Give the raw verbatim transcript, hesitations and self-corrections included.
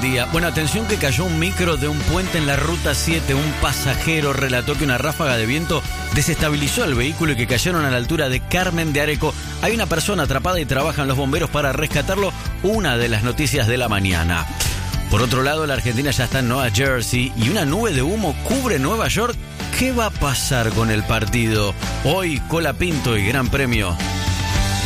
día. Bueno, atención que cayó un micro de un puente en la ruta siete. Un pasajero relató que una ráfaga de viento desestabilizó el vehículo y que cayeron a la altura de Carmen de Areco. Hay una persona atrapada y trabajan los bomberos para rescatarlo. Una de las noticias de la mañana. Por otro lado, la Argentina ya está en Nueva Jersey y una nube de humo cubre Nueva York. ¿Qué va a pasar con el partido? Hoy, Colapinto y Gran Premio